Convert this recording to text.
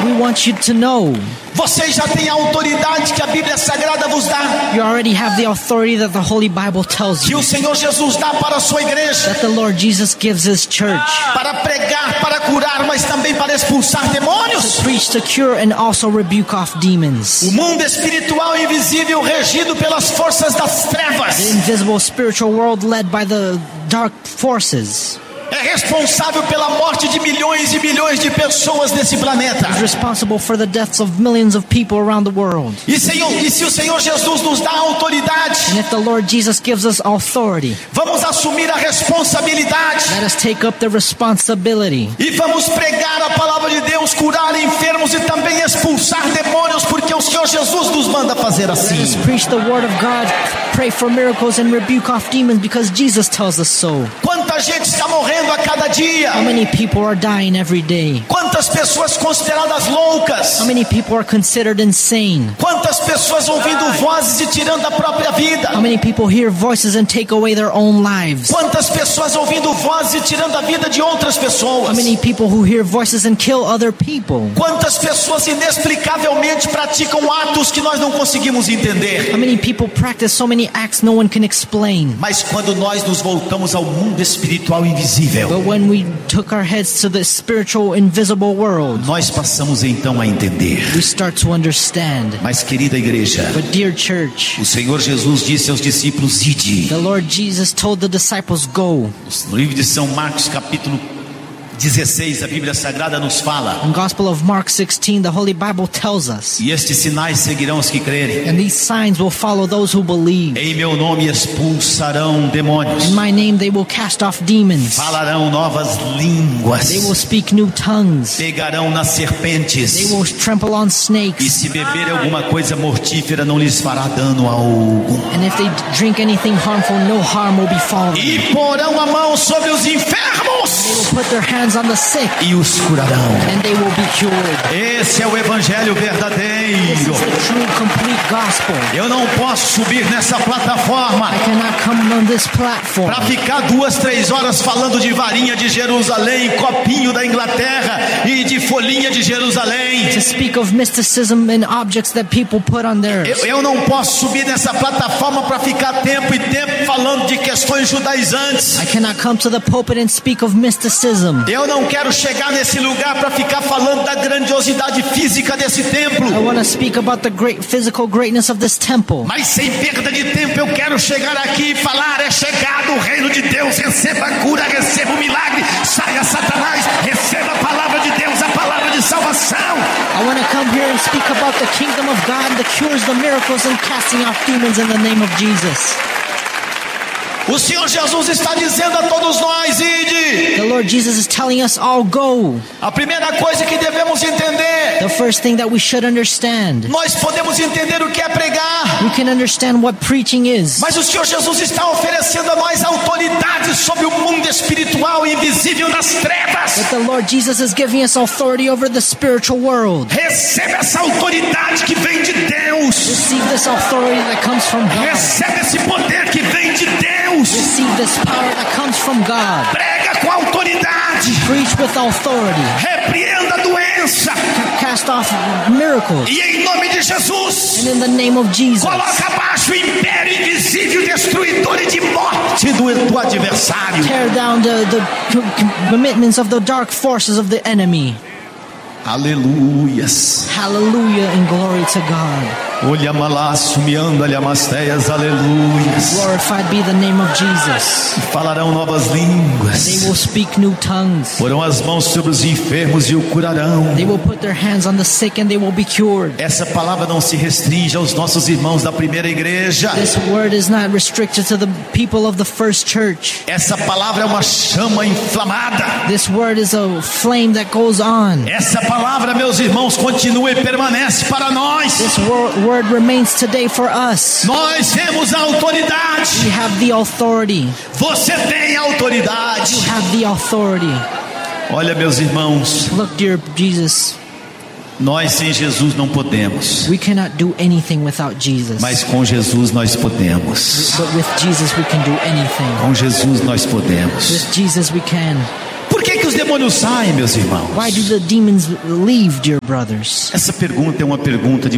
we want you to know. Vocês já têm a autoridade que a Bíblia Sagrada vos dá. You already have the authority that the Holy Bible tells Que you. o Senhor Jesus dá para a sua igreja. That the Lord Jesus gives His church. Para pregar, para curar, mas também para expulsar demônios. To preach, to cure, and also rebuke off demons. O mundo espiritual invisível regido pelas forças das trevas. The invisible spiritual world led by the dark forces. É responsável pela morte de milhões e milhões de pessoas nesse planeta. Is responsible for the deaths of millions of people around the world. E se o Senhor Jesus nos dá autoridade, And if the Lord Jesus gives us authority, vamos assumir a responsabilidade. let us take up the responsibility. E vamos pregar a palavra de Deus, curar enfermos e também expulsar demônios, porque o Senhor Jesus nos manda fazer Let us assim. preach the word of God, pray for miracles, and rebuke off demons because Jesus tells us so. Quanta gente está morrendo a cada dia. How many people are dying every day? Quantas pessoas consideradas loucas. How many people are considered insane? Quantas pessoas ouvindo vozes e tirando a própria vida. How many people hear voices and take away their own lives? Quantas pessoas ouvindo vozes e tirando a vida de outras pessoas. How many people who hear voices and kill other people? Quantas pessoas inexplicavelmente praticam atos que nós não conseguimos entender. How many people practice so many acts no one can explain? Mas quando nós nos voltamos ao mundo espiritual invisível, But when we took our heads to the spiritual invisible world, nós passamos então a entender. we start to understand. Mas querida igreja, But dear church, o Senhor Jesus disse aos discípulos: ide. the Lord Jesus told the disciples, go. No livro de São Marcos, capítulo 16, a Bíblia Sagrada nos fala: In Gospel of Mark 16, the Holy Bible tells us, e estes sinais seguirão os que crerem. and these signs will follow those who believe. Em meu nome expulsarão demônios. In my name they will cast off demons. Falarão novas línguas. They will speak new tongues. Pegarão nas They serpentes. will trample on E snakes. se beberem alguma coisa mortífera, não lhes fará dano algum. And if they drink anything harmful, no harm will befall them. E porão a mão sobre os They enfermos will put their hands on the sick, e os curarão. and they will be cured. Esse é o evangelho This verdadeiro. is the true, complete gospel. Eu não posso subir nessa plataforma I cannot come on this platform para ficar 2, 3 horas falando de varinha de Jerusalém, copinho da Inglaterra e de folhinha de Jerusalém. to speak of mysticism and objects that people put on theirs. Eu não posso subir nessa plataforma para ficar tempo e tempo falando de questões judaizantes. I cannot come to the pulpit and speak of mysticism. Eu não quero chegar nesse lugar para ficar falando da grandiosidade física desse templo. I want to speak about the great physical greatness of this temple. Mas sem perda de tempo eu quero chegar aqui e falar: é chegado o reino de Deus, receba a cura, receba o milagre, saia Satanás, receba a palavra de Deus, a palavra de salvação. I want to come here and speak about the kingdom of God, the cures, the miracles, and casting out demons in the name of Jesus. O Senhor Jesus está dizendo a todos nós: ide. The Lord Jesus is telling us all, go. A primeira coisa que devemos entender, The first thing that we should understand. nós podemos entender o que é pregar, We can understand what preaching is. mas o Senhor Jesus está oferecendo a nós autoridade sobre o mundo espiritual e invisível das trevas. But the Lord Jesus is giving us authority over the spiritual world. Receba essa autoridade que vem de Deus. Receive this authority that comes from God. Receba esse poder que vem de Deus. Receive this power that comes from God. Prega com autoridade. Preach with authority. Repreenda a doença. Cast off miracles. E em nome de Jesus, And in the name of Jesus, coloca abaixo o império invisível, destruidor e de morte do adversário. tear down the commitments of the dark forces of the enemy. Aleluias. Hallelujah and glory to God. Olha malaço, miando alhamasteias, aleluias. Glorified be the name of Jesus. Falarão novas They línguas. will speak new tongues. Porão as mãos sobre os enfermos e o curarão. They will put their hands on the sick and they will be cured. Essa palavra não se restringe aos nossos irmãos da primeira igreja. This word is not restricted to the people of the first church. Essa palavra é uma chama inflamada. This word is a flame that goes on. Essa palavra, meus irmãos, continua e permanece para nós. This word remains today for us. Nós temos a autoridade. We have the authority. Você tem a autoridade. You have the authority. Olha, meus irmãos, Look, dear Jesus, nós sem Jesus não podemos, we cannot do anything without Jesus. mas com Jesus nós podemos. But with Jesus we can do anything. Com Jesus nós podemos. With Jesus we can. Por Por que os demônios saem, meus irmãos? Why do the demons leave, dear brothers? Essa pergunta é uma pergunta de